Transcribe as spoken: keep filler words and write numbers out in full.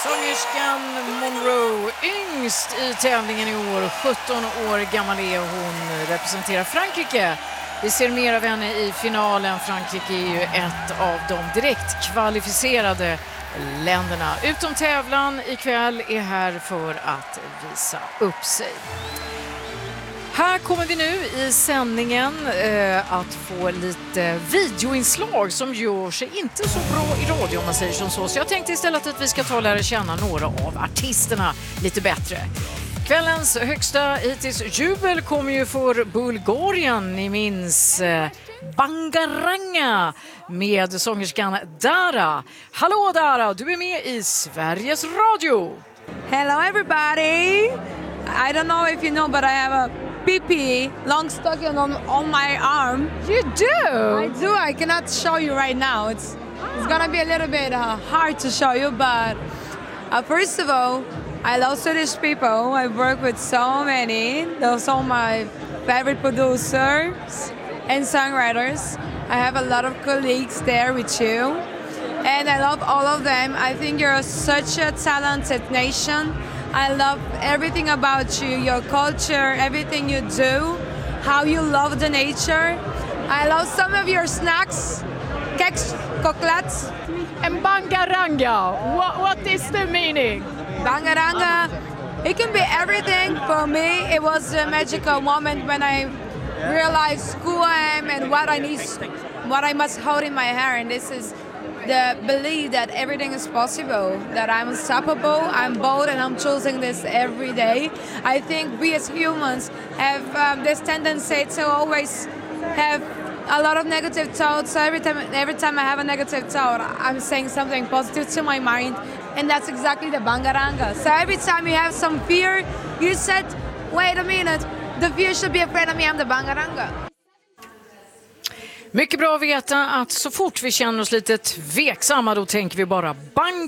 Sångerskan Monroe, yngst i tävlingen i år, sjutton år gammal är hon, representerar Frankrike. Vi ser mer av henne i finalen. Frankrike är ju ett av de direkt kvalificerade länderna. Utom tävlan ikväll är här för att visa upp sig. Här kommer vi nu i sändningen eh, att få lite videoinslag som gör sig inte så bra i radio om man säger som så. Så jag tänkte istället att vi ska ta och lära känna några av artisterna lite bättre. Kvällens högsta hittills jubel kommer ju för Bulgarien. Ni minns eh, Bangaranga med sångerskan Dara. Hallå Dara, du är med i Sveriges Radio. Hello everybody. I don't know if you know, but I have a P P long stocking on on my arm. You do? I do. I cannot show you right now. It's it's gonna be a little bit uh, hard to show you, but uh, first of all, I love Swedish people. I work with so many. Those are my favorite producers and songwriters. I have a lot of colleagues there with you, and I love all of them. I think you're such a talented nation. I love everything about you, your culture, everything you do, how you love the nature. I love some of your snacks, kex, chocolates. And Bangaranga, what, what is the meaning? Bangaranga, it can be everything. For me, it was a magical moment when I realized who I am and what I need, what I must hold in my hand. And this is the belief that everything is possible, that I'm unstoppable, I'm bold, and I'm choosing this every day. I think we as humans have um, this tendency to always have a lot of negative thoughts. So every time, every time I have a negative thought, I'm saying something positive to my mind, and that's exactly the Bangaranga. So every time you have some fear, you said, wait a minute, the fear should be afraid of me, I'm the Bangaranga. Mycket bra att veta att så fort vi känner oss lite tveksamma då tänker vi bara bang.